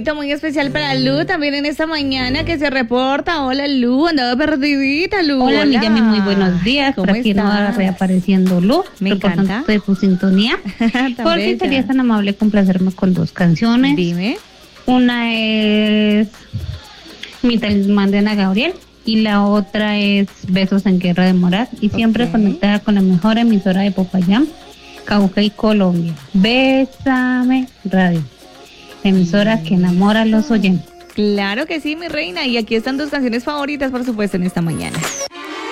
saludito muy especial para Lu también en esta mañana que se reporta. Hola Lu, andaba perdidita Lu. Hola, Miriam, muy buenos días. ¿Cómo Por aquí no va reapareciendo Lu. Me encanta. De tu sintonía. Porque serías tan amable complacerme con 2 canciones. Dime. Una es Mi Talismán de Ana Gabriel y la otra es Besos en Guerra de Morat. Y siempre conectada con la mejor emisora de Popayán, Cauca y Colombia. Bésame Radio, emisora que enamora a los oyentes. Claro que sí, mi reina. Y aquí están tus canciones favoritas, por supuesto, en esta mañana.